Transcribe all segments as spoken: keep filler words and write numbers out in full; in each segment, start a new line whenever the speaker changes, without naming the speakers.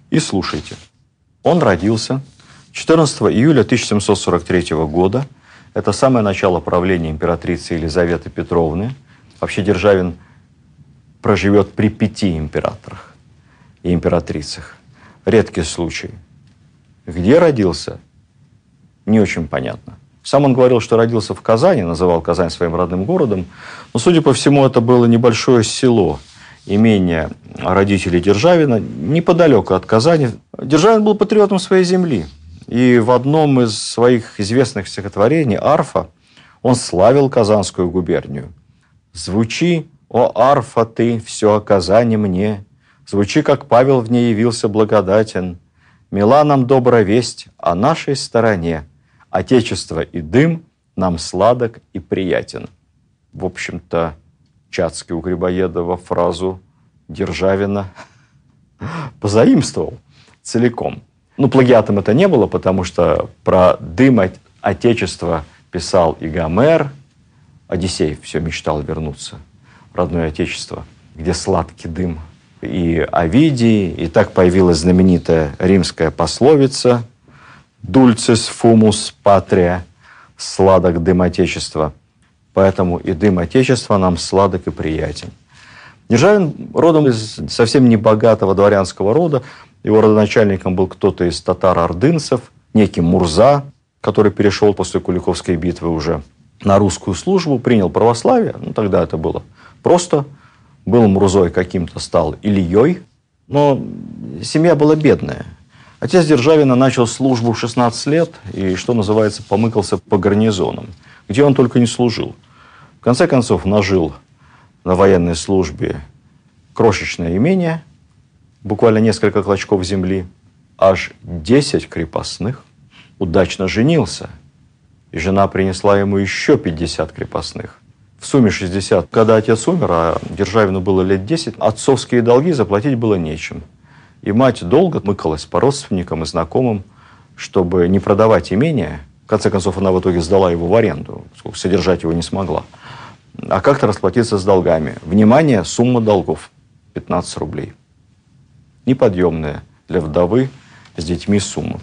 И слушайте. Он родился четырнадцатого июля тысяча семьсот сорок третьего года. Это самое начало правления императрицы Елизаветы Петровны. Вообще Державин проживет при пяти императорах и императрицах. Редкий случай. Где родился, не очень понятно. Сам он говорил, что родился в Казани, называл Казань своим родным городом. Но, судя по всему, это было небольшое село, имение родителей Державина, неподалеку от Казани. Державин был патриотом своей земли. И в одном из своих известных стихотворений «Арфа» он славил Казанскую губернию. «Звучи, о арфа ты, все о Казани мне, звучи, как Павел в ней явился благодатен. Мила нам добра весть о нашей стороне, Отечество и дым нам сладок и приятен». В общем-то, Чацкий у Грибоедова фразу Державина позаимствовал целиком. Ну, плагиатом это не было, потому что про дым Отечества писал и Гомер. Одиссей все мечтал вернуться в родное Отечество, где сладкий дым. И Овидий, и так появилась знаменитая римская пословица «Dulcis fumus patria», «Сладок дым Отечества». Поэтому и дым Отечества нам сладок и приятен. Державин родом из совсем небогатого дворянского рода. Его родоначальником был кто-то из татар-ордынцев, некий Мурза, который перешел после Куликовской битвы уже на русскую службу, принял православие. Ну, тогда это было просто. Был Мурзой каким-то, стал Ильей. Но семья была бедная. Отец Державина начал службу в шестнадцать лет и, что называется, помыкался по гарнизонам, где он только не служил. В конце концов, нажил на военной службе крошечное имение, буквально несколько клочков земли, аж десять крепостных, удачно женился, и жена принесла ему еще пятьдесят крепостных. В сумме шестьдесят. Когда отец умер, а Державину было лет десять, отцовские долги заплатить было нечем. И мать долго мыкалась по родственникам и знакомым, чтобы не продавать имение. В конце концов, она в итоге сдала его в аренду, поскольку содержать его не смогла. А как-то расплатиться с долгами. Внимание, сумма долгов – пятнадцать рублей. Неподъемная для вдовы с детьми сумма.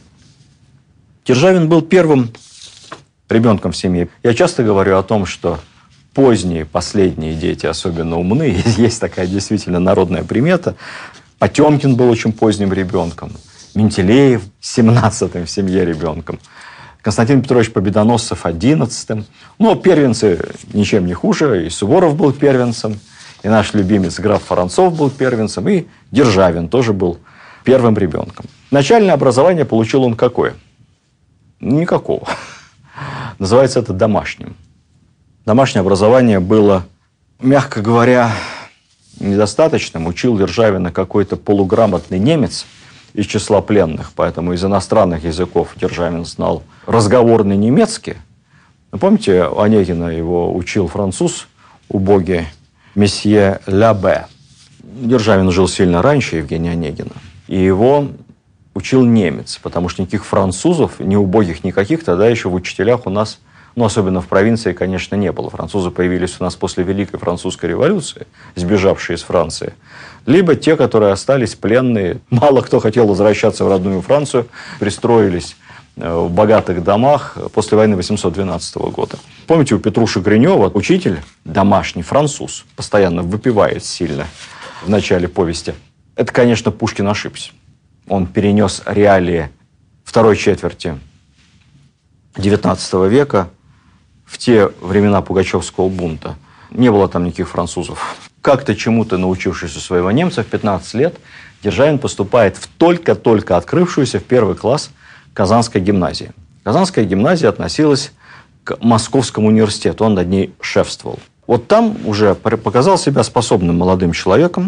Державин был первым ребенком в семье. Я часто говорю о том, что поздние, последние дети особенно умны. Есть такая действительно народная примета. Потемкин был очень поздним ребенком. Менделеев семнадцатым в семье ребенком. Константин Петрович Победоносцев одиннадцатым. Но первенцы ничем не хуже. И Суворов был первенцем. И наш любимец граф Воронцов был первенцем. И Державин тоже был первым ребенком. Начальное образование получил он какое? Никакого. Называется это домашним. Домашнее образование было, мягко говоря, недостаточным. Учил Державина какой-то полуграмотный немец из числа пленных. Поэтому из иностранных языков Державин знал разговорный немецкий. Вы помните, Онегина его учил француз, убогий, месье Лябе. Державин жил сильно раньше Евгения Онегина. И его учил немец, потому что никаких французов, ни убогих никаких, тогда еще в учителях у нас, ну, особенно в провинции, конечно, не было. Французы появились у нас после Великой Французской революции, сбежавшие из Франции. Либо те, которые остались пленные. Мало кто хотел возвращаться в родную Францию, пристроились в богатых домах после войны восемьсот двенадцатого года. Помните, у Петруши Гринева учитель, домашний француз, постоянно выпивает сильно в начале повести. Это, конечно, Пушкин ошибся. Он перенес реалии второй четверти девятнадцатого века в те времена Пугачевского бунта. Не было там никаких французов. Как-то чему-то научившись у своего немца в пятнадцать лет, Державин поступает в только-только открывшуюся в первый класс Казанской гимназии. Казанская гимназия относилась к Московскому университету, он над ней шефствовал. Вот там уже показал себя способным молодым человеком,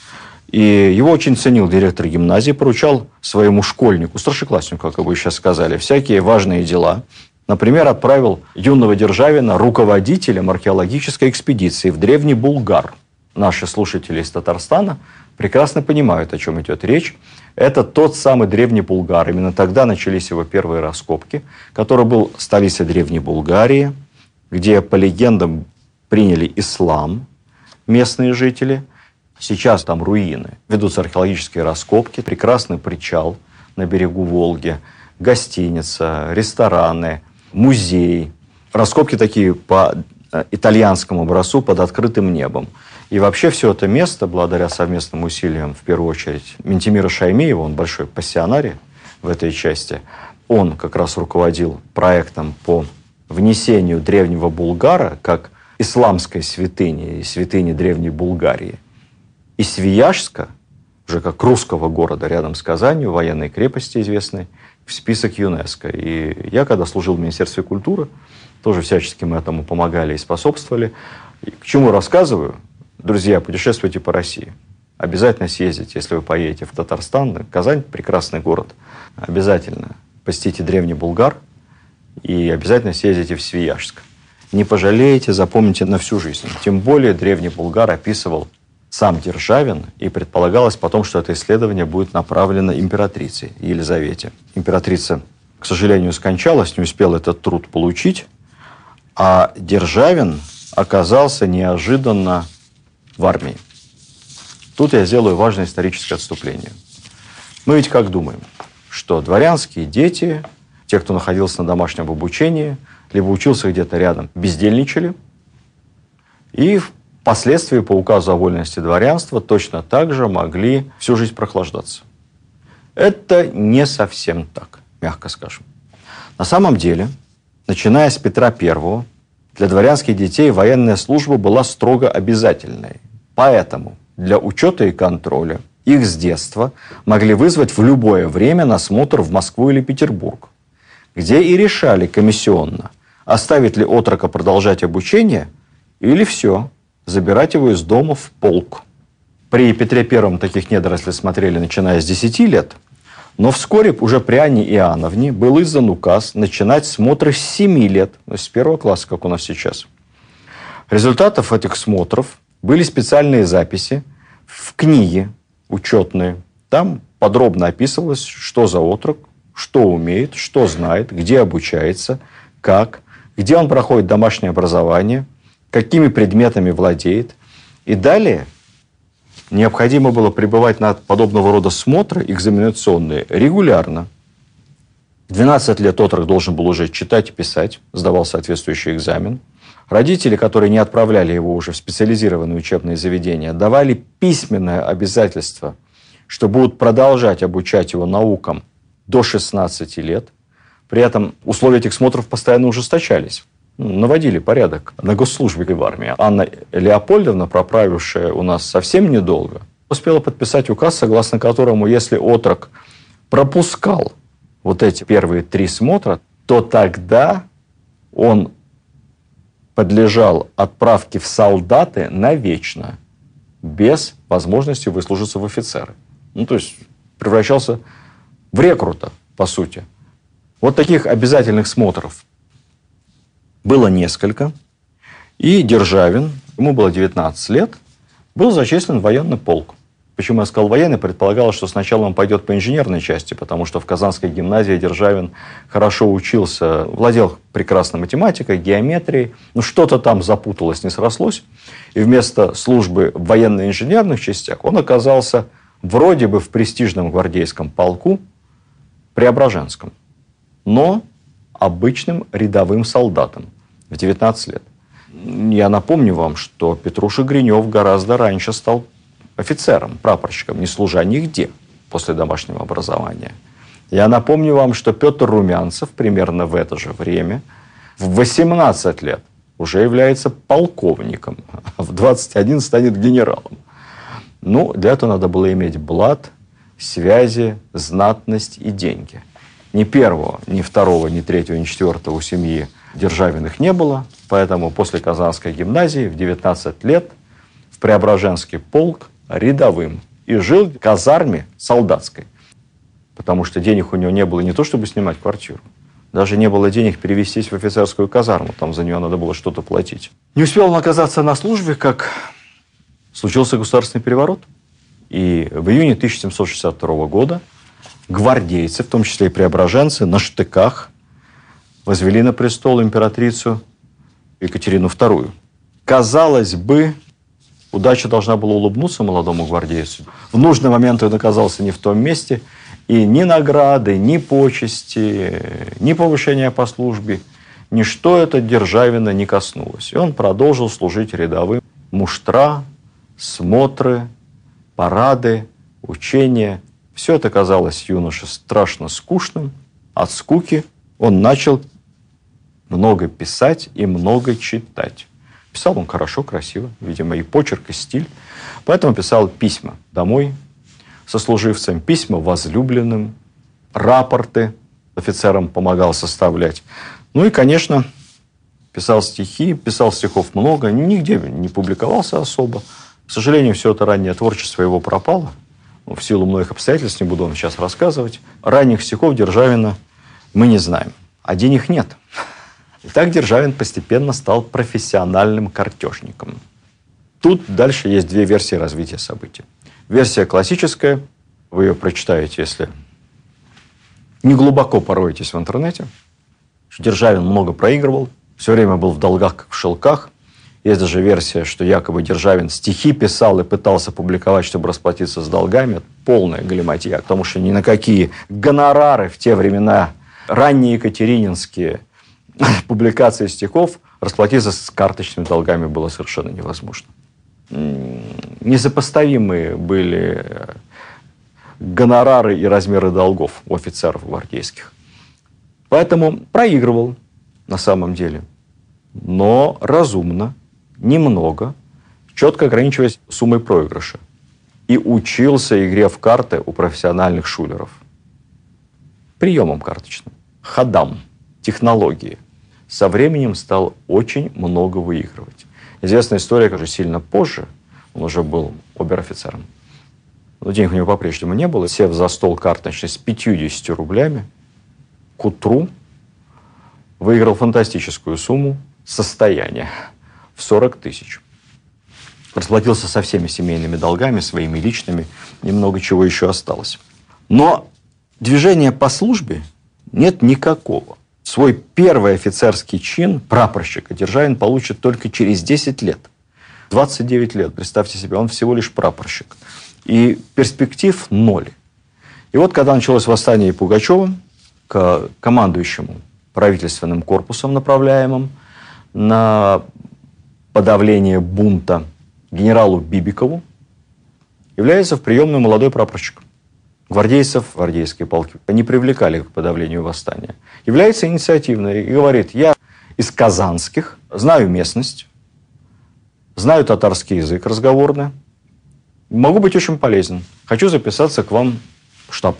и его очень ценил директор гимназии, поручал своему школьнику, старшекласснику, как вы сейчас сказали, всякие важные дела. Например, отправил юного Державина руководителем археологической экспедиции в Древний Булгар. Наши слушатели из Татарстана прекрасно понимают, о чем идет речь. Это тот самый Древний Булгар. Именно тогда начались его первые раскопки, который был столицей Древней Булгарии, где, по легендам, приняли ислам местные жители. Сейчас там руины. Ведутся археологические раскопки, прекрасный причал на берегу Волги, гостиница, рестораны, музей. Раскопки такие по итальянскому образцу под открытым небом. И вообще все это место, благодаря совместным усилиям, в первую очередь, Ментимира Шаймиева, он большой пассионарий в этой части, он как раз руководил проектом по внесению древнего Булгара как исламской святыни и святыни Древней Булгарии и Свияжска, уже как русского города рядом с Казанью, военной крепости известной, в список ЮНЕСКО. И я, когда служил в Министерстве культуры, тоже всячески мы этому помогали и способствовали. И к чему рассказываю? Друзья, путешествуйте по России. Обязательно съездите, если вы поедете в Татарстан. Казань – прекрасный город. Обязательно посетите Древний Булгар и обязательно съездите в Свияжск. Не пожалеете, запомните на всю жизнь. Тем более Древний Булгар описывал сам Державин, и предполагалось потом, что это исследование будет направлено императрице Елизавете. Императрица, к сожалению, скончалась, не успела этот труд получить, а Державин оказался неожиданно в армии. Тут я сделаю важное историческое отступление. Мы ведь как думаем, что дворянские дети, те, кто находился на домашнем обучении, либо учился где-то рядом, бездельничали, и впоследствии по указу о вольности дворянства точно так же могли всю жизнь прохлаждаться. Это не совсем так, мягко скажем. На самом деле, начиная с Петра Первого, для дворянских детей военная служба была строго обязательной. Поэтому для учета и контроля их с детства могли вызвать в любое время на смотр в Москву или Петербург, где и решали комиссионно, оставить ли отрока продолжать обучение или все, забирать его из дома в полк. При Петре Первом таких недорослей смотрели, начиная с десяти лет, но вскоре уже при Анне Иоанновне был издан указ начинать смотры с семи лет, то есть с первого класса, как у нас сейчас. Результатов этих смотров были специальные записи в книге учетные. Там подробно описывалось, что за отрок, что умеет, что знает, где обучается, как, где он проходит домашнее образование, какими предметами владеет. И далее необходимо было пребывать на подобного рода смотры экзаменационные регулярно. В двенадцать лет отрок должен был уже читать и писать, сдавал соответствующий экзамен. Родители, которые не отправляли его уже в специализированные учебные заведения, давали письменное обязательство, что будут продолжать обучать его наукам до шестнадцати лет. При этом условия этих смотров постоянно ужесточались. Наводили порядок на госслужбе в армии. Анна Леопольдовна, проправившая у нас совсем недолго, успела подписать указ, согласно которому, если отрок пропускал вот эти первые три смотра, то тогда он подлежал отправке в солдаты навечно, без возможности выслужиться в офицеры. Ну, то есть превращался в рекрута, по сути. Вот таких обязательных смотров было несколько. И Державин, ему было девятнадцать лет, был зачислен в военный полк. Почему я сказал военный? Предполагалось, что сначала он пойдет по инженерной части, потому что в Казанской гимназии Державин хорошо учился, владел прекрасной математикой, геометрией, но что-то там запуталось, не срослось. И вместо службы в военно-инженерных частях он оказался вроде бы в престижном гвардейском полку Преображенском, но обычным рядовым солдатом в девятнадцать лет. Я напомню вам, что Петруша Гринев гораздо раньше стал офицером, прапорщиком, не служа нигде после домашнего образования. Я напомню вам, что Петр Румянцев примерно в это же время, в восемнадцать лет, уже является полковником, а в двадцать один станет генералом. Ну, для этого надо было иметь блат, связи, знатность и деньги. Ни первого, ни второго, ни третьего, ни четвертого у семьи Державиных не было, поэтому после Казанской гимназии в девятнадцать лет в Преображенский полк рядовым и жил в казарме солдатской, потому что денег у него не было не то, чтобы снимать квартиру, даже не было денег перевестись в офицерскую казарму, там за нее надо было что-то платить. Не успел он оказаться на службе, как случился государственный переворот, и в июне тысяча семьсот шестьдесят второго года гвардейцы, в том числе и преображенцы, на штыках возвели на престол императрицу Екатерину вторую. Казалось бы, Удача должна была улыбнуться молодому гвардейцу. В нужный момент он оказался не в том месте, и ни награды, ни почести, ни повышения по службе, ничто это Державина не коснулось. И он продолжил служить рядовым. Муштра, смотры, парады, учения. Все это казалось юноше страшно скучным. От скуки он начал много писать и много читать. Писал он хорошо, красиво, видимо, и почерк, и стиль. Поэтому писал письма домой сослуживцам, письма возлюбленным, рапорты офицерам помогал составлять. Ну и, конечно, писал стихи, писал стихов много, нигде не публиковался особо. К сожалению, все это раннее творчество его пропало. Ну, в силу многих обстоятельств, не буду вам сейчас рассказывать. Ранних стихов Державина мы не знаем, а денег нет. И так Державин постепенно стал профессиональным картежником. Тут дальше есть две версии развития событий. Версия классическая, вы ее прочитаете, если не глубоко пороетесь в интернете. Державин много проигрывал, все время был в долгах, как в шелках. Есть даже версия, что якобы Державин стихи писал и пытался публиковать, чтобы расплатиться с долгами. Это полная галиматья, потому что ни на какие гонорары в те времена, ранние екатерининские публикации стихов, расплатиться с карточными долгами было совершенно невозможно. Несопоставимые были гонорары и размеры долгов у офицеров гвардейских. Поэтому проигрывал на самом деле, но разумно, немного, четко ограничиваясь суммой проигрыша. И учился игре в карты у профессиональных шулеров. Приемам карточным, ходам, технологии. Со временем стал очень много выигрывать. Известная история, уже сильно позже, он уже был обер-офицером. Но денег у него по-прежнему не было. Сев за стол карточный с пятьюдесятью рублями, к утру выиграл фантастическую сумму состояния в сорок тысяч. Расплатился со всеми семейными долгами, своими личными, немного чего еще осталось. Но движения по службе нет никакого. Свой первый офицерский чин прапорщика Державин получит только через десять лет. двадцать девять лет, представьте себе, он всего лишь прапорщик. И перспектив ноль. И вот когда началось восстание Пугачева, к командующему правительственным корпусом, направляемым на подавление бунта генералу Бибикову, является в приемную молодой прапорщик. Гвардейцев, гвардейские полки не привлекали к подавлению восстания. Является инициативной и говорит: я из казанских, знаю местность, знаю татарский язык разговорный, могу быть очень полезен. Хочу записаться к вам в штаб.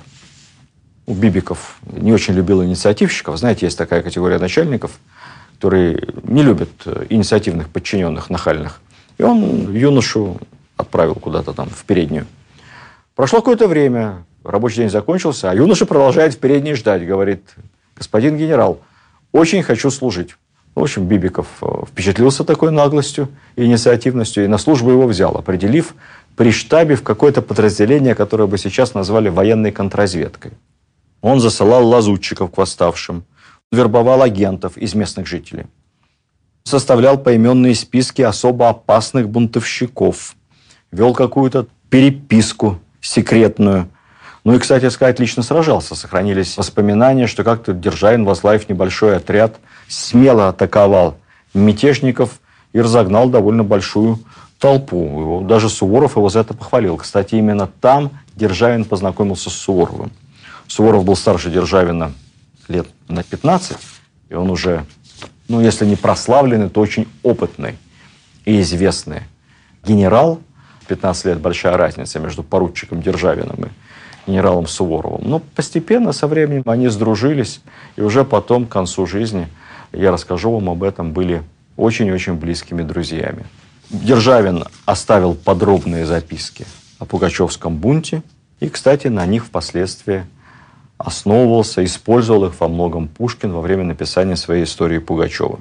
Бибиков не очень любил инициативщиков. Знаете, есть такая категория начальников, которые не любят инициативных подчиненных, нахальных. И он юношу отправил куда-то там в переднюю. Прошло какое-то время, рабочий день закончился, а юноша продолжает в передней ждать. Говорит: господин генерал, очень хочу служить. В общем, Бибиков впечатлился такой наглостью и инициативностью, и на службу его взял, определив при штабе в какое-то подразделение, которое бы сейчас назвали военной контрразведкой. Он засылал лазутчиков к восставшим, вербовал агентов из местных жителей, составлял поименные списки особо опасных бунтовщиков, вел какую-то переписку секретную. Ну и, кстати сказать, лично сражался. Сохранились воспоминания, что как-то Державин, возглавив небольшой отряд, смело атаковал мятежников и разогнал довольно большую толпу. Его, даже Суворов его за это похвалил. Кстати, именно там Державин познакомился с Суворовым. Суворов был старше Державина лет на пятнадцать, и он уже, ну, если не прославленный, то очень опытный и известный генерал. пятнадцать лет большая разница между поручиком Державиным и генералом Суворовым. Но постепенно, со временем, они сдружились, и уже потом, к концу жизни, я расскажу вам об этом, были очень-очень близкими друзьями. Державин оставил подробные записки о Пугачевском бунте, и, кстати, на них впоследствии основывался, использовал их во многом Пушкин во время написания своей истории Пугачева.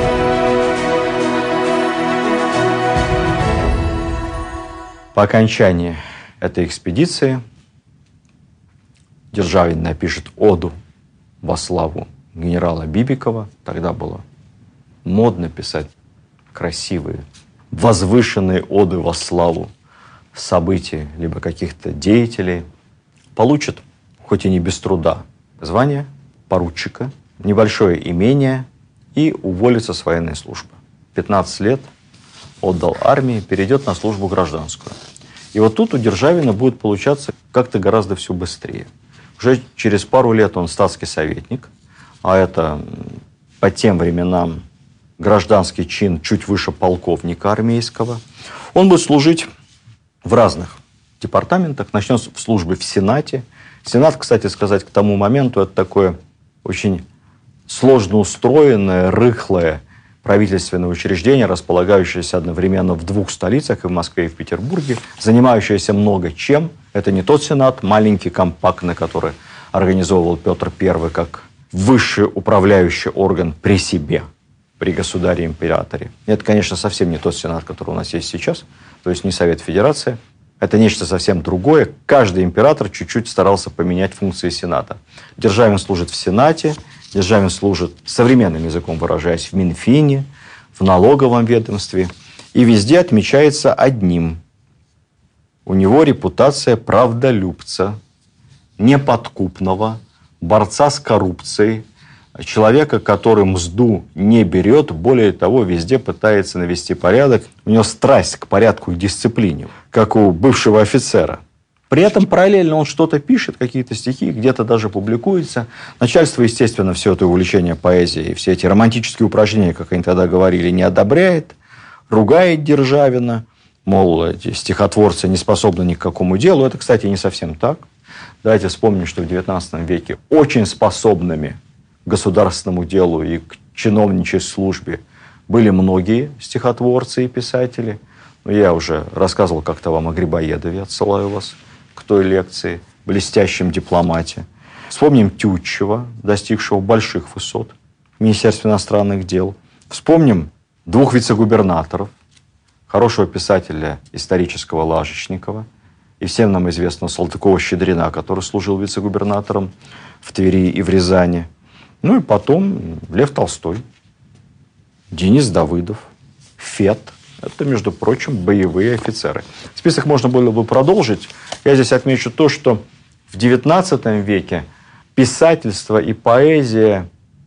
По окончании этой экспедиции Державин напишет оду во славу генерала Бибикова. Тогда было модно писать красивые возвышенные оды во славу событий, либо каких-то деятелей, получит, хоть и не без труда, звание поручика, небольшое имение и уволится с военной службы. пятнадцать лет отдал армии, перейдет на службу гражданскую. И вот тут у Державина будет получаться как-то гораздо все быстрее. Уже через пару лет он статский советник, а это по тем временам гражданский чин чуть выше полковника армейского. Он будет служить в разных департаментах, начнет в службе в Сенате. Сенат, кстати сказать, к тому моменту это такое очень сложно устроенное, рыхлое правительственное учреждение, располагающееся одновременно в двух столицах, и в Москве, и в Петербурге, занимающееся много чем. Это не тот Сенат, маленький, компактный, который организовывал Петр Первый как высший управляющий орган при себе, при государе-императоре. Это, конечно, совсем не тот Сенат, который у нас есть сейчас, то есть не Совет Федерации. Это нечто совсем другое. Каждый император чуть-чуть старался поменять функции Сената. Державин служит в Сенате, Державин служит, современным языком выражаясь, в Минфине, в налоговом ведомстве. И везде отмечается одним. У него репутация правдолюбца, неподкупного, борца с коррупцией, человека, который мзду не берет, более того, везде пытается навести порядок. У него страсть к порядку и дисциплине, как у бывшего офицера. При этом параллельно он что-то пишет, какие-то стихи, где-то даже публикуется. Начальство, естественно, все это увлечение поэзией, все эти романтические упражнения, как они тогда говорили, не одобряет, ругает Державина, мол, эти стихотворцы не способны ни к какому делу. Это, кстати, не совсем так. Давайте вспомним, что в девятнадцатом веке очень способными к государственному делу и к чиновничьей службе были многие стихотворцы и писатели. Я уже рассказывал как-то вам о Грибоедове, отсылаю вас к той лекции, блестящем дипломате. Вспомним Тютчева, достигшего больших высот в Министерстве иностранных дел. Вспомним двух вице-губернаторов, хорошего писателя исторического Лажечникова и всем нам известного Салтыкова-Щедрина, который служил вице-губернатором в Твери и в Рязани. Ну и потом Лев Толстой, Денис Давыдов, Фет. Это, между прочим, боевые офицеры. Список можно было бы продолжить. Я здесь отмечу то, что в девятнадцатом веке писательство и поэзия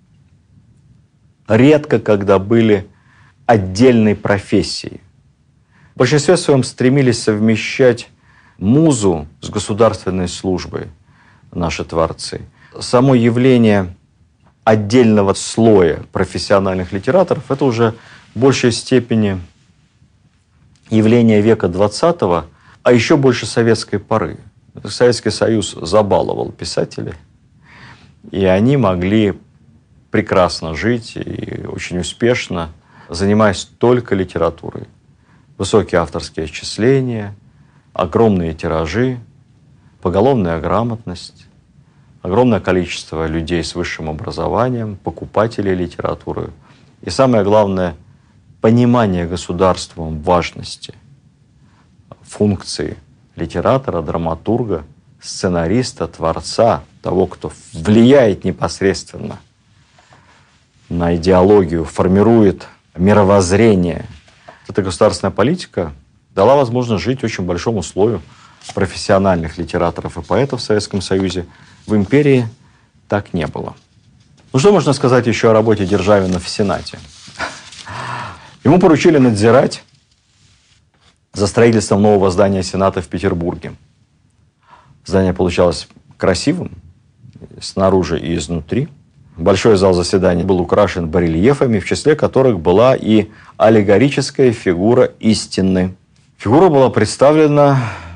редко когда были отдельной профессией. В большинстве своем стремились совмещать музу с государственной службой наши творцы. Само явление отдельного слоя профессиональных литераторов – это уже в большей степени явление века двадцатого, а еще больше советской поры. Советский Союз забаловал писателей, и они могли прекрасно жить и очень успешно, занимаясь только литературой. Высокие авторские отчисления, огромные тиражи, поголовная грамотность, огромное количество людей с высшим образованием, покупателей литературы. И самое главное – понимание государством важности функции литератора, драматурга, сценариста, творца, того, кто влияет непосредственно на идеологию, формирует мировоззрение. Эта государственная политика дала возможность жить очень большому слою профессиональных литераторов и поэтов в Советском Союзе. В империи так не было. Ну что можно сказать еще о работе Державина в Сенате? Ему поручили надзирать за строительством нового здания Сената в Петербурге. Здание получалось красивым снаружи и изнутри. Большой зал заседаний был украшен барельефами, в числе которых была и аллегорическая фигура истины. Фигура была представлена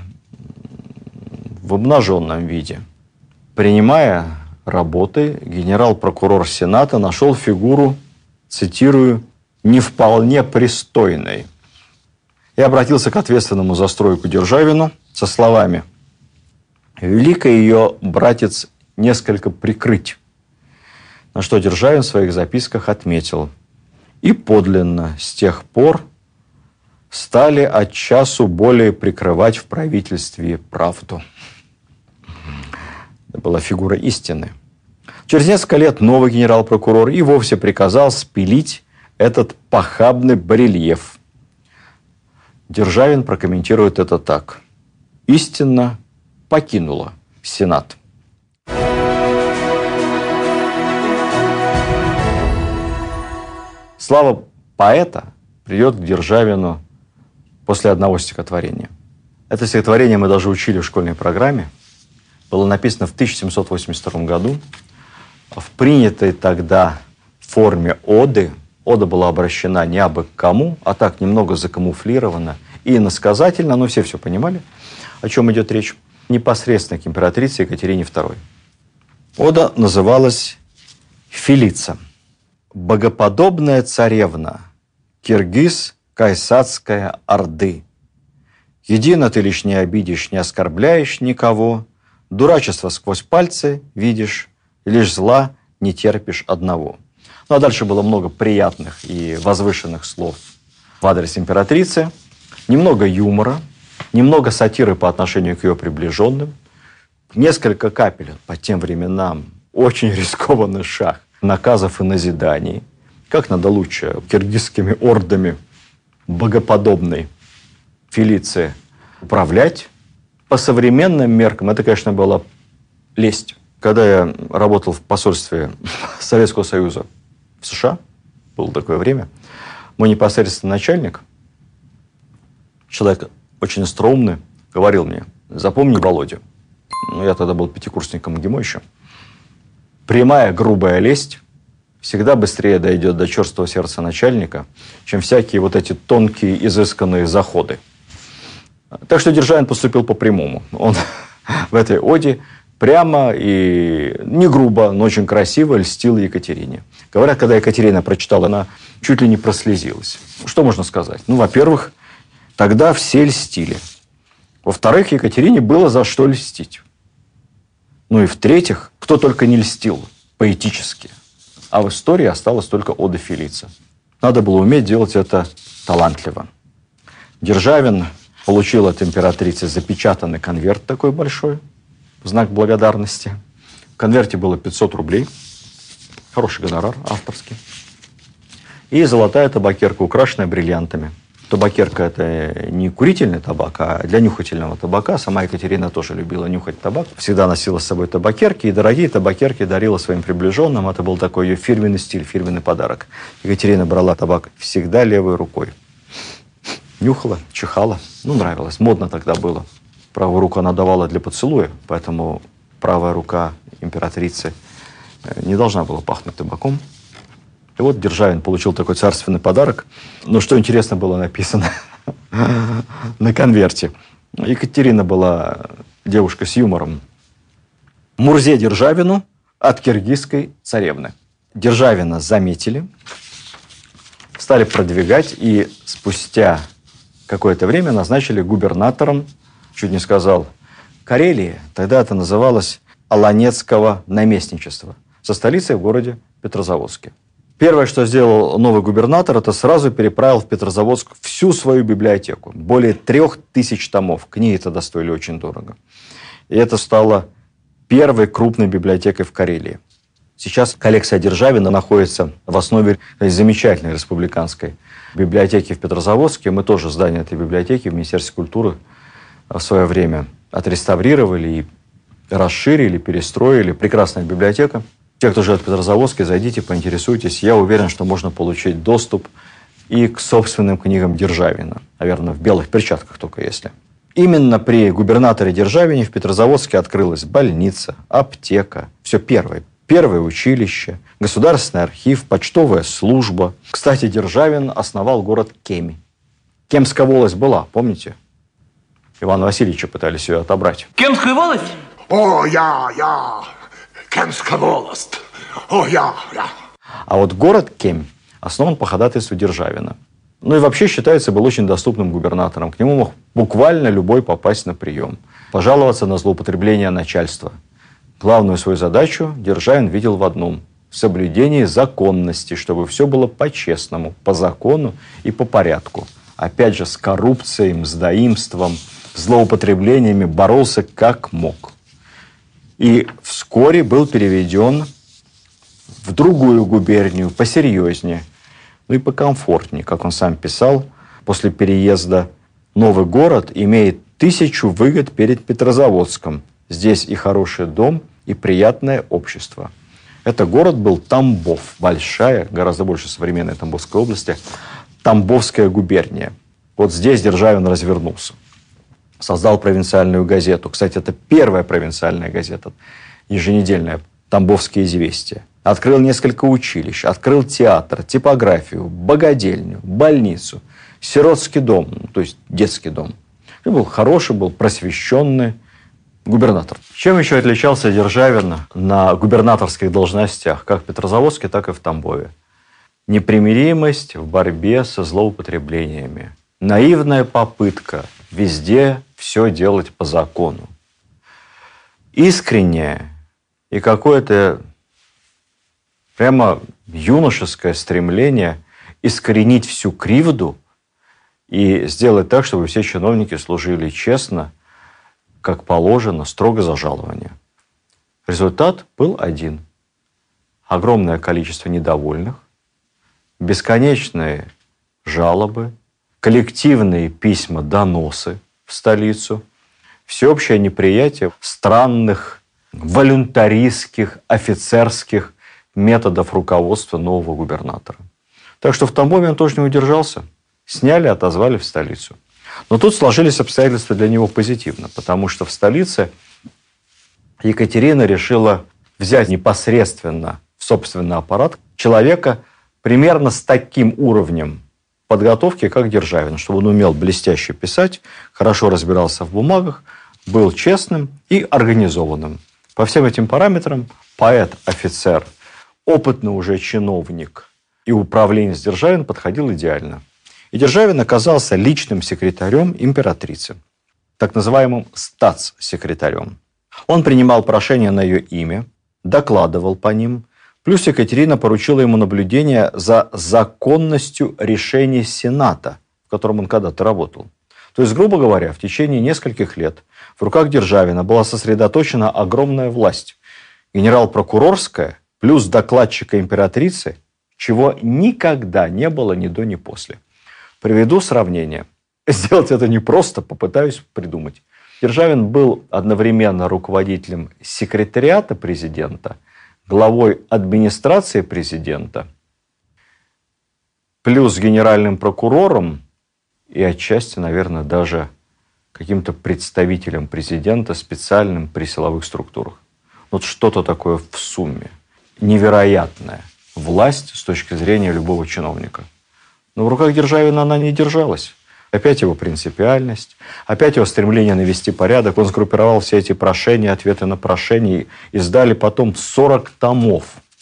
в обнаженном виде. Принимая работы, генерал-прокурор Сената нашел фигуру, цитирую, «не вполне пристойной». И обратился к ответственному за стройку Державину со словами: «Велико ее, братец, несколько прикрыть». На что Державин в своих записках отметил: «И подлинно с тех пор стали от часу более прикрывать в правительстве правду». Это была фигура истины. Через несколько лет новый генерал-прокурор и вовсе приказал спилить этот похабный барельеф. Державин прокомментирует это так. «Истинно покинула Сенат». Слава поэта придет к Державину после одного стихотворения. Это стихотворение мы даже учили в школьной программе. Было написано в тысяча семьсот восемьдесят втором году в принятой тогда форме оды. Ода была обращена не абы к кому, а так немного закамуфлирована и иносказательно, но все все понимали, о чем идет речь, непосредственно к императрице Екатерине второй. Ода называлась «Филица». «Богоподобная царевна, киргиз Кайсацкая Орды. Едино ты лишь не обидишь, не оскорбляешь никого, дурачество сквозь пальцы видишь, лишь зла не терпишь одного». Ну а дальше было много приятных и возвышенных слов в адрес императрицы, немного юмора, немного сатиры по отношению к ее приближенным, несколько капель по тем временам, очень рискованный шаг наказов и назиданий, как надо лучше киргизскими ордами богоподобной Филиции управлять. По современным меркам это, конечно, была лесть. Когда я работал в посольстве Советского Союза в США, было такое время, мой непосредственный начальник, человек очень остроумный, говорил мне: запомни, Володя, ну, я тогда был пятикурсником МГИМО еще, прямая грубая лесть всегда быстрее дойдет до черствого сердца начальника, чем всякие вот эти тонкие, изысканные заходы. Так что Державин поступил по-прямому. Он в этой оде прямо и не грубо, но очень красиво льстил Екатерине. Говорят, когда Екатерина прочитала, она чуть ли не прослезилась. Что можно сказать? Ну, во-первых, тогда все льстили. Во-вторых, Екатерине было за что льстить. Ну и в-третьих, кто только не льстил поэтически. А в истории осталась только ода Филица. Надо было уметь делать это талантливо. Державин получил от императрицы запечатанный конверт такой большой, в знак благодарности. В конверте было пятьсот рублей. Хороший гонорар авторский. И золотая табакерка, украшенная бриллиантами. Табакерка – это не курительный табак, а для нюхательного табака. Сама Екатерина тоже любила нюхать табак. Всегда носила с собой табакерки, и дорогие табакерки дарила своим приближенным. Это был такой ее фирменный стиль, фирменный подарок. Екатерина брала табак всегда левой рукой. Нюхала, чихала. Ну, нравилось. Модно тогда было. Правую руку она давала для поцелуя, поэтому правая рука императрицы не должна была пахнуть табаком. И вот Державин получил такой царственный подарок. Но что интересно было написано на конверте. Екатерина была девушка с юмором. Мурзе Державину от киргизской царевны. Державина заметили, стали продвигать, и спустя какое-то время назначили губернатором, чуть не сказал, Карелии. Тогда это называлось Аланецкого наместничества, со столицей в городе Петрозаводске. Первое, что сделал новый губернатор, это сразу переправил в Петрозаводск всю свою библиотеку. Более трех тысяч томов. Книги тогда стоили очень дорого. И это стало первой крупной библиотекой в Карелии. Сейчас коллекция Державина находится в основе замечательной республиканской библиотеки в Петрозаводске. Мы тоже здание этой библиотеки в Министерстве культуры в свое время отреставрировали и расширили, перестроили. Прекрасная библиотека. Те, кто живет в Петрозаводске, зайдите, поинтересуйтесь. Я уверен, что можно получить доступ и к собственным книгам Державина. Наверное, в белых перчатках только если. Именно при губернаторе Державине в Петрозаводске открылась больница, аптека. Все первое. Первое училище, государственный архив, почтовая служба. Кстати, Державин основал город Кеми. Кемская волость была, помните? Ивана Васильевича пытались ее отобрать.
Кемская волость?
О, я, я, Кемская волость. О, я, я.
А вот город Кемь основан по ходатайству Державина. Ну и вообще считается, был очень доступным губернатором. К нему мог буквально любой попасть на прием. Пожаловаться на злоупотребление начальства. Главную свою задачу Державин видел в одном – в соблюдении законности, чтобы все было по-честному, по закону и по порядку. Опять же, с коррупцией, мздоимством, злоупотреблениями боролся как мог. И вскоре был переведен в другую губернию, посерьезнее, ну и покомфортнее, как он сам писал, после переезда Новый город имеет тысячу выгод перед Петрозаводском. Здесь и хороший дом, и приятное общество. Это город был Тамбов, большая, гораздо больше современной Тамбовской области, Тамбовская губерния. Вот здесь Державин развернулся. Создал провинциальную газету. Кстати, это первая провинциальная газета, еженедельная, «Тамбовские известия». Открыл несколько училищ, открыл театр, типографию, богадельню, больницу, сиротский дом, то есть детский дом. И был хороший, был просвещенный губернатор. Чем еще отличался Державин на губернаторских должностях, как в Петрозаводске, так и в Тамбове? Непримиримость в борьбе со злоупотреблениями. Наивная попытка везде все делать по закону. Искреннее и какое-то прямо юношеское стремление искоренить всю кривду и сделать так, чтобы все чиновники служили честно, как положено, строго за жалование. Результат был один. Огромное количество недовольных, бесконечные жалобы, коллективные письма, доносы в столицу, всеобщее неприятие странных, волюнтаристских, офицерских методов руководства нового губернатора. Так что в Тамбове он тоже не удержался. Сняли, отозвали в столицу. Но тут сложились обстоятельства для него позитивно, потому что в столице Екатерина решила взять непосредственно в собственный аппарат человека примерно с таким уровнем подготовки, как Державин, чтобы он умел блестяще писать, хорошо разбирался в бумагах, был честным и организованным. По всем этим параметрам поэт, офицер, опытный уже чиновник и управленец Державин подходил идеально. И Державин оказался личным секретарем императрицы, так называемым статс-секретарем. Он принимал прошения на ее имя, докладывал по ним, плюс Екатерина поручила ему наблюдение за законностью решений Сената, в котором он когда-то работал. То есть, грубо говоря, в течение нескольких лет в руках Державина была сосредоточена огромная власть. Генерал-прокурорская плюс докладчика императрицы, чего никогда не было ни до, ни после. Приведу сравнение. Сделать это непросто, попытаюсь придумать. Державин был одновременно руководителем секретариата президента, главой администрации президента, плюс генеральным прокурором и отчасти, наверное, даже каким-то представителем президента специальным при силовых структурах. Вот что-то такое в сумме. Невероятная власть с точки зрения любого чиновника. Но в руках Державина она не держалась. Опять его принципиальность, опять его стремление навести порядок. Он сгруппировал все эти прошения, ответы на прошения. Издали потом сорок томов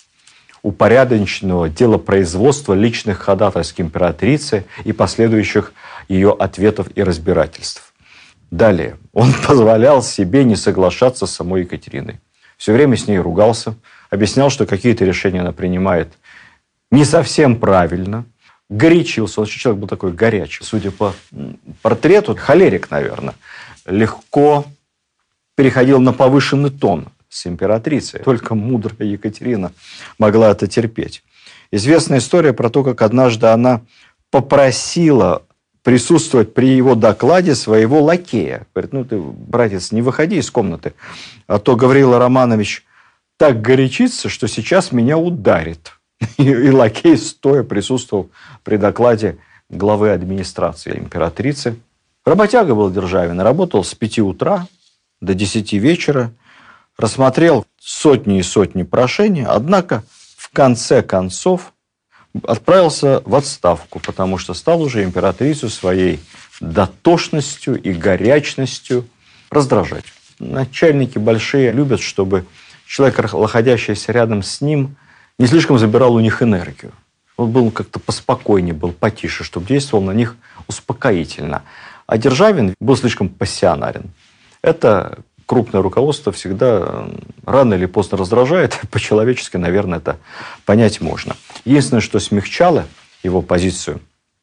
упорядоченного делопроизводства личных ходатайств императрицы и последующих ее ответов и разбирательств. Далее. Он позволял себе не соглашаться с самой Екатериной. Все время с ней ругался, объяснял, что какие-то решения она принимает не совсем правильно. Горячился. Он человек был такой горячий. Судя по портрету, холерик, наверное. Легко переходил на повышенный тон с императрицей. Только мудрая Екатерина могла это терпеть. Известная история про то, как однажды она попросила присутствовать при его докладе своего лакея. Говорит, ну ты, братец, не выходи из комнаты, а то Гаврила Романович так горячится, что сейчас меня ударит. И лакей стоя присутствовал при докладе главы администрации императрицы. Работяга был Державин, работал с пяти утра до десяти вечера, рассмотрел сотни и сотни прошений, однако в конце концов отправился в отставку, потому что стал уже императрицу своей дотошностью и горячностью раздражать. Начальники большие любят, чтобы человек, находящийся рядом с ним, не слишком забирал у них энергию. Он был как-то поспокойнее, был потише, чтобы действовал на них успокоительно. А Державин был слишком пассионарен. Это крупное руководство всегда рано или поздно раздражает. По-человечески, наверное, это понять можно. Единственное, что смягчало его позицию,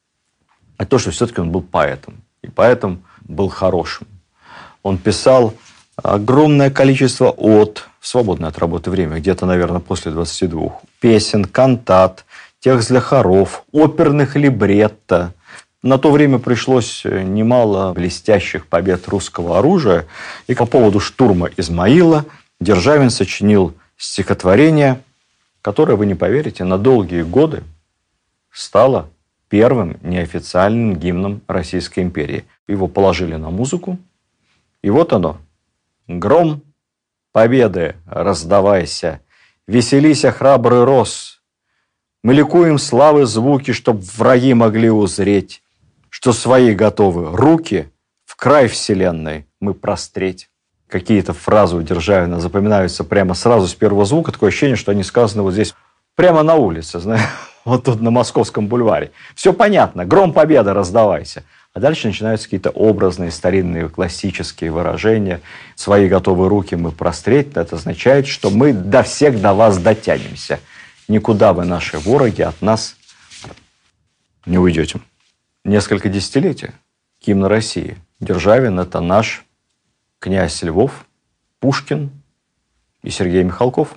это то, что все-таки он был поэтом. И поэтом был хорошим. Он писал огромное количество от, свободное от работы время, где-то, наверное, после двадцати двух, песен, кантат, текст для хоров, оперных либретто, На то время пришлось немало блестящих побед русского оружия. И по поводу штурма Измаила Державин сочинил стихотворение, которое, вы не поверите, на долгие годы стало первым неофициальным гимном Российской империи. Его положили на музыку, и вот оно. «Гром победы раздавайся, веселися, храбрый рос. Мы ликуем славы звуки, чтоб враги могли узреть, что свои готовы руки в край вселенной мы простреть». Какие-то фразы у Державина запоминаются прямо сразу с первого звука. Такое ощущение, что они сказаны вот здесь, прямо на улице, знаешь, вот тут на Московском бульваре. Все понятно. «Гром победы раздавайся». А дальше начинаются какие-то образные, старинные, классические выражения. «Свои готовые руки мы простреть». Это означает, что мы до всех до вас дотянемся. Никуда вы, наши вороги, от нас не уйдете. Несколько десятилетий гимн России. Державин – это наш князь Львов, Пушкин и Сергей Михалков.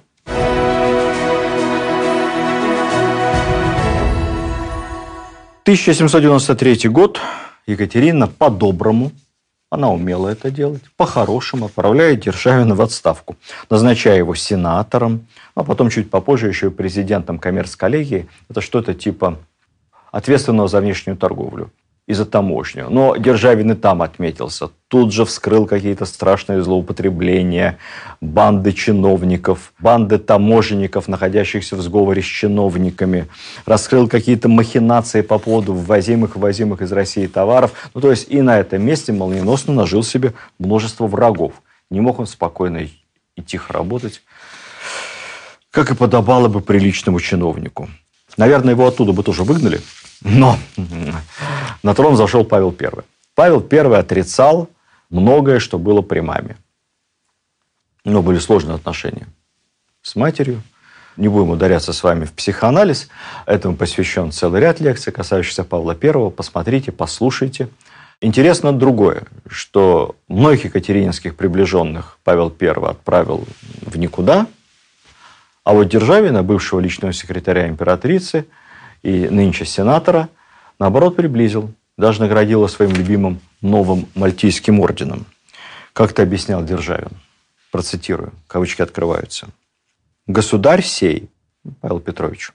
тысяча семьсот девяносто третий год. Екатерина по-доброму, она умела это делать, по-хорошему отправляет Державина в отставку, назначая его сенатором, а потом чуть попозже еще и президентом коммерц-коллегии. Это что-то типа ответственного за внешнюю торговлю и за таможню. Но Державин и там отметился. Тут же вскрыл какие-то страшные злоупотребления, банды чиновников, банды таможенников, находящихся в сговоре с чиновниками. Раскрыл какие-то махинации по поводу ввозимых и ввозимых из России товаров. Ну, то есть и на этом месте молниеносно нажил себе множество врагов. Не мог он спокойно и тихо работать, как и подобало бы приличному чиновнику. Наверное, его оттуда бы тоже выгнали. Но на трон зашел Павел Первый. Павел Первый отрицал многое, что было при маме. У него были сложные отношения с матерью. Не будем ударяться с вами в психоанализ. Этому посвящен целый ряд лекций, касающихся Павла Первого. Посмотрите, послушайте. Интересно другое, что многих екатерининских приближенных Павел Первый отправил в никуда, а вот Державина, бывшего личного секретаря императрицы и нынче сенатора, наоборот, приблизил. Даже наградил его своим любимым новым Мальтийским орденом. Как-то объяснял Державин. Процитирую, кавычки открываются. «Государь сей, Павел Петрович,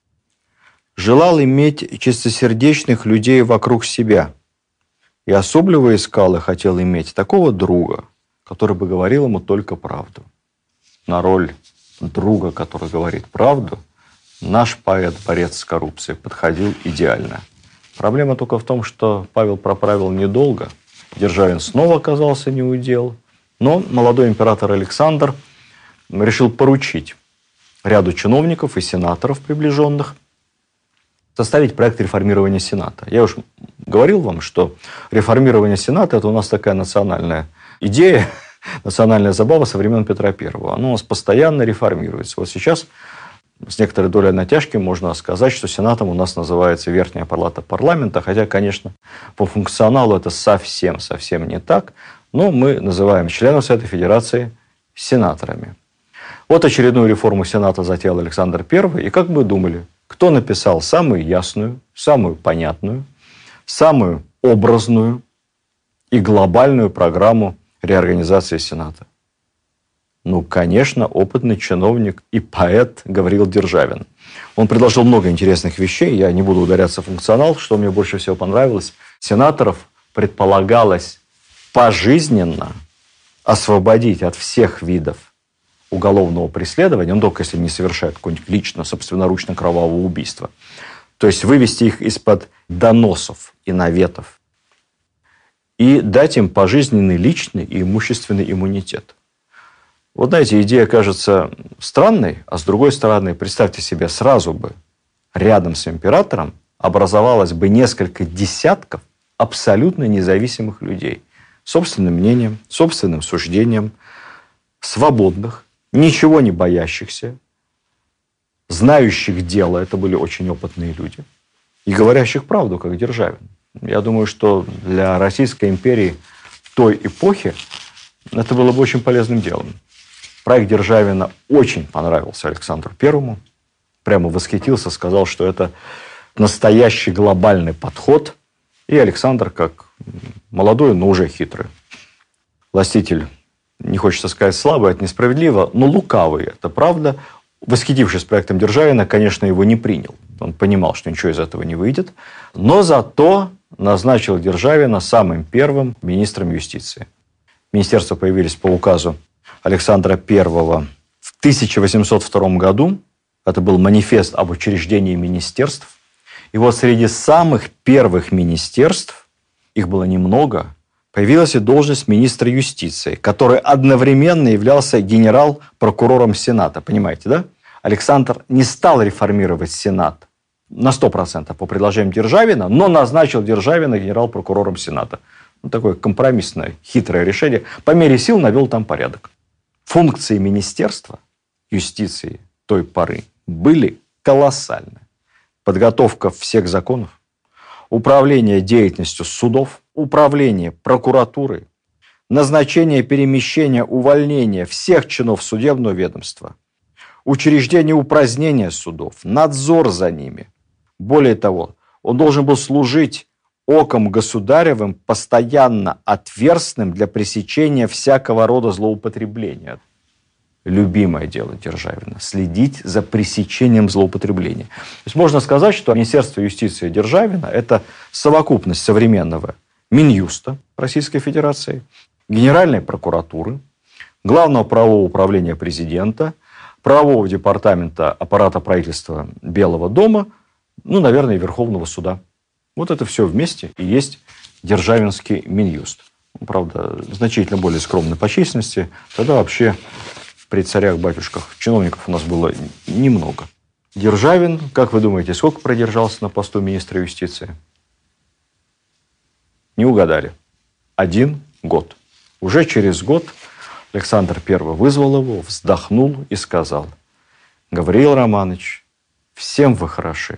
желал иметь чистосердечных людей вокруг себя и особливо искал и хотел иметь такого друга, который бы говорил ему только правду. На роль друга, который говорит правду, наш поэт-борец с коррупцией подходил идеально. Проблема только в том, что Павел проправил недолго, Державин снова оказался неудел, но молодой император Александр решил поручить ряду чиновников и сенаторов, приближенных, составить проект реформирования Сената. Я уж говорил вам, что реформирование Сената – это у нас такая национальная идея, национальная забава со времен Петра Первого. Оно у нас постоянно реформируется. Вот сейчас с некоторой долей натяжки можно сказать, что Сенатом у нас называется Верхняя палата парламента, хотя, конечно, по функционалу это совсем-совсем не так, но мы называем членов Совета Федерации сенаторами. Вот очередную реформу Сената затеял Александр Первый, и как бы думали, кто написал самую ясную, самую понятную, самую образную и глобальную программу реорганизации Сената? Ну, конечно, опытный чиновник и поэт Гавриил Державин. Он предложил много интересных вещей, я не буду ударяться в функционал, что мне больше всего понравилось. Сенаторов предполагалось пожизненно освободить от всех видов уголовного преследования, ну, только если не совершают какое-нибудь лично, собственноручно кровавого убийства. То есть вывести их из-под доносов и наветов и дать им пожизненный личный и имущественный иммунитет. Вот знаете, идея кажется странной, а с другой стороны, представьте себе, сразу бы рядом с императором образовалось бы несколько десятков абсолютно независимых людей. Собственным мнением, собственным суждением, свободных, ничего не боящихся, знающих дело, это были очень опытные люди, и говорящих правду, как Державин. Я думаю, что для Российской империи в той эпохе это было бы очень полезным делом. Проект Державина очень понравился Александру Первому. Прямо восхитился, сказал, что это настоящий глобальный подход. И Александр, как молодой, но уже хитрый властитель, не хочется сказать слабый, это несправедливо, но лукавый, это правда, восхитившись проектом Державина, конечно, его не принял. Он понимал, что ничего из этого не выйдет, но зато назначил Державина самым первым министром юстиции. Министерства появились по указу Александра Первого в тысяча восемьсот втором году. Это был манифест об учреждении министерств. И вот среди самых первых министерств, их было немного, появилась и должность министра юстиции, который одновременно являлся генерал-прокурором Сената. Понимаете, да? Александр не стал реформировать Сенат на сто процентов по предложениям Державина, но назначил Державина генерал-прокурором Сената. Ну, такое компромиссное, хитрое решение. По мере сил навел там порядок. Функции Министерства юстиции той поры были колоссальны. Подготовка всех законов, управление деятельностью судов, управление прокуратурой, назначение, перемещение, увольнение всех чинов судебного ведомства, учреждение упразднения судов, надзор за ними. Более того, он должен был служить оком государевым, постоянно отверстным для пресечения всякого рода злоупотребления. Любимое дело Державина – следить за пресечением злоупотребления. То есть можно сказать, что Министерство юстиции Державина – это совокупность современного Минюста Российской Федерации, Генеральной прокуратуры, Главного правового управления президента, правового департамента аппарата правительства Белого дома, ну, наверное, и Верховного суда. Вот это все вместе и есть Державинский Минюст. Правда, значительно более скромный по численности. Тогда вообще при царях-батюшках чиновников у нас было немного. Державин, как вы думаете, сколько продержался на посту министра юстиции? Не угадали. Один год. Уже через год Александр Первый вызвал его, вздохнул и сказал: «Гавриил Романович, всем вы хороши,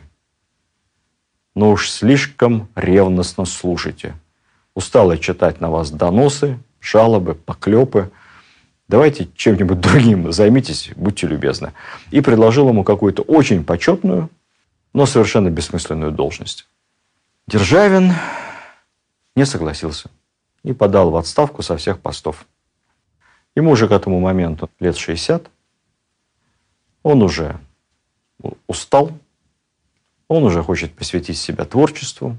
но уж слишком ревностно слушайте. Устал я читать на вас доносы, жалобы, поклепы. Давайте чем-нибудь другим займитесь, будьте любезны». И предложил ему какую-то очень почетную, но совершенно бессмысленную должность. Державин не согласился и подал в отставку со всех постов. Ему уже к этому моменту лет шестьдесят. Он уже устал. Он уже хочет посвятить себя творчеству.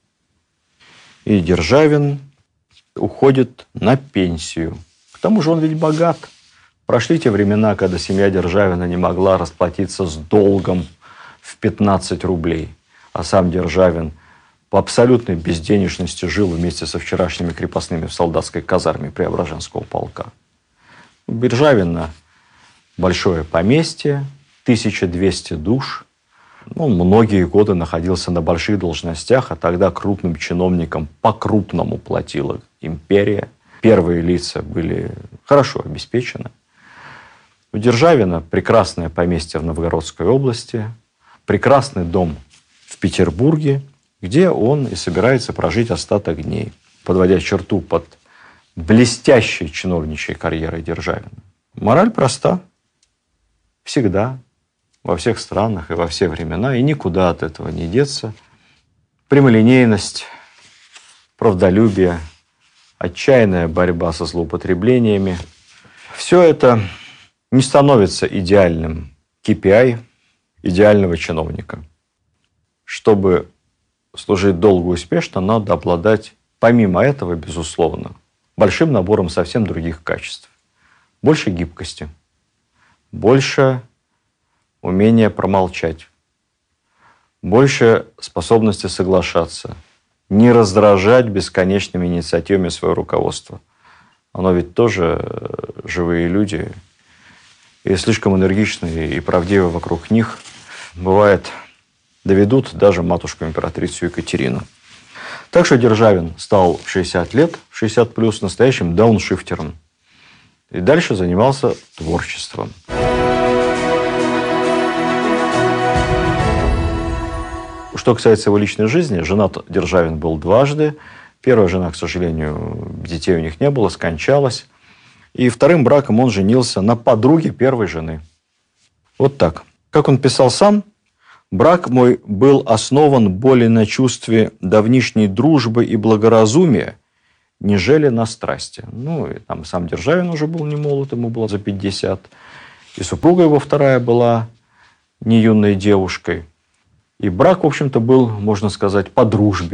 И Державин уходит на пенсию. К тому же он ведь богат. Прошли те времена, когда семья Державина не могла расплатиться с долгом в пятнадцать рублей. А сам Державин по абсолютной безденежности жил вместе со вчерашними крепостными в солдатской казарме Преображенского полка. У Державина большое поместье, тысяча двести душ. Он многие годы находился на больших должностях, а тогда крупным чиновникам по-крупному платила империя. Первые лица были хорошо обеспечены. У Державина прекрасное поместье в Новгородской области, прекрасный дом в Петербурге, где он и собирается прожить остаток дней, подводя черту под блестящей чиновничьей карьерой Державина. Мораль проста. Всегда, во всех странах и во все времена, и никуда от этого не деться. Прямолинейность, правдолюбие, отчаянная борьба со злоупотреблениями. Все это не становится идеальным кей пи ай идеального чиновника. Чтобы служить долго и успешно, надо обладать, помимо этого, безусловно, большим набором совсем других качеств. Больше гибкости, больше умения промолчать, больше способности соглашаться, не раздражать бесконечными инициативами свое руководство. Оно ведь тоже живые люди, и слишком энергичные и правдивые вокруг них, бывает, доведут даже матушку императрицу Екатерину. Так что Державин стал в шестьдесят лет, шестьдесят плюс, настоящим дауншифтером. И дальше занимался творчеством. Что касается его личной жизни, женат Державин был дважды. Первая жена, к сожалению, детей у них не было, скончалась. И вторым браком он женился на подруге первой жены. Вот так. Как он писал сам, Брак мой был основан более на чувстве давнишней дружбы и благоразумия, нежели на страсти. Ну, и там сам Державин уже был не молод, ему было за пятьдесят. И супруга его вторая была не юной девушкой. И брак, в общем-то, был, можно сказать, по дружбе.